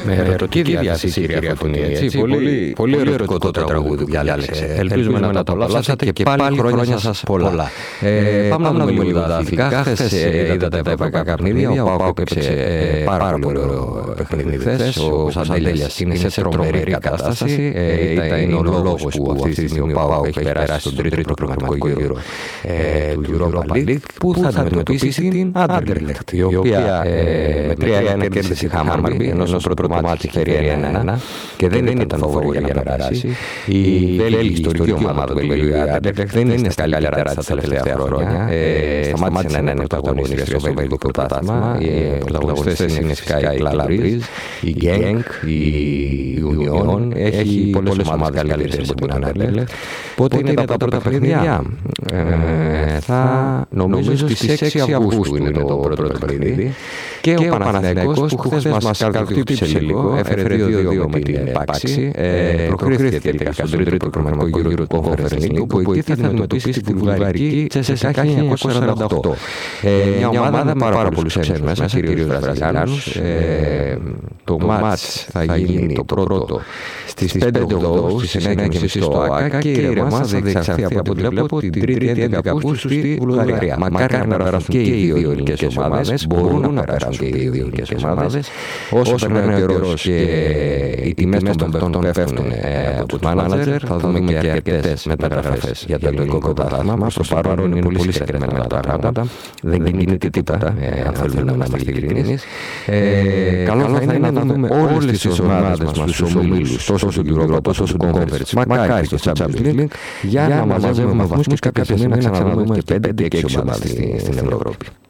Με ερωτική διάθεση, κυρία Φωτεινή. Πολύ ερωτικό το τραγούδι που διάλεξε. Ελπίζουμε να το απολαύσατε και πάλι χρόνια σας πολλά. Πάμε να δούμε λίγο τα αθλητικά. Χθες είδατε τα ευρωπαϊκά παιχνίδια. Ο ΠΑΟΚ έπαιξε πάρα πολύ ωραίο παιχνίδι χθες. Ο Σαντέλιας είναι σε τρομερή κατάσταση. Είναι ο λόγος που αυτή τη στιγμή ο ΠΑΟΚ έχει περάσει στον τρίτο προγραμματικό γύρο του Europa League, που θα αντιμετωπίσει την Anderlecht, η οποία με 3-1 κέρδισε η Hammarby, ενώ στο πρώτο μάτι φέρει 1-1 και δεν ήταν φαβορή για να περάσει. Η Βέλγη, ιστορική ομάδα του Βελγίου, η Anderlecht, δεν είναι στα καλύτερα της τελευταία χρόνια. Σταμάτησε να είναι πρωταγωνίστρια στο βελγικό πρωτάθλημα. Οι πρωταγωνιστές είναι φυσικά η Club Brugge, η Genk, η Union. Έχει πολλές ομάδες καλύτερες από την Anderlecht. Πότε είναι τα πρώτα παιχνίδια? Νομίζω στις 6 Αυγούστου είναι το πρώτο παιχνίδι. Και ο Παναθηναϊκός, που χθες μας καλοκτύπησε λίγο, έφερε 2-2 με την Πάξη, προκρίθηκε τελικά στον τρίτο προγραμματικό γύρο του Conference League, που εκεί θα αντιμετωπίσει τη βουλγαρική CSKA 1948. Μια ομάδα με πάρα πολλούς ξένους μέσα, κυρίως Βραζιλιάνους. Το μάτς θα γίνει το πρώτο στις 5 Οκτώβρου, στις 9.30 στο ΆΚΑ, και η ρεμά θα διεξαχθεί από ό,τι βλέπω την 3η 11 Αυγούστου στη Βουλγαρία. Μακάρι να περάσουν και οι δύο ελληνικές ομάδες, μπορούν να περάσουν και οι δύο ελληνικές ομάδες. Όσο περνάει ο καιρός και οι τιμές των παιχτών πέφτουν από τους μάνατζερ, θα δούμε και αρκετές μεταγραφές για το ελληνικό πρωτάθλημα. Προς το παρόν είναι πολύ συγκεκριμένα τα πράγματα. Δεν γίνεται τίποτα, αν θέλουμε να είμαστε ειλικρινείς. Καλό θα είναι να δούμε όλες τις ομάδες μας στους ομίλους, τόσο του Europa όσο του Conference, μακάρι στο Champions League, για να μαζεύουμε βαθμούς και κάποια στιγμή να ξαναδούμε και 5-6 ομάδες στην Ευρώπη.